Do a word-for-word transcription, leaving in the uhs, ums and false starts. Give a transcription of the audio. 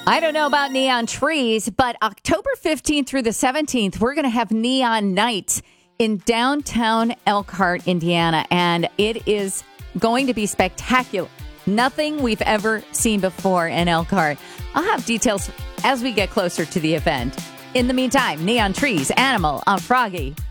I don't know about neon trees, but October fifteenth through the seventeenth, we're going to have Neon Night in downtown Elkhart, Indiana, and it is going to be spectacular. Nothing we've ever seen before in Elkhart. I'll have details as we get closer to the event. In the meantime, Neon Trees, Animal on Froggy.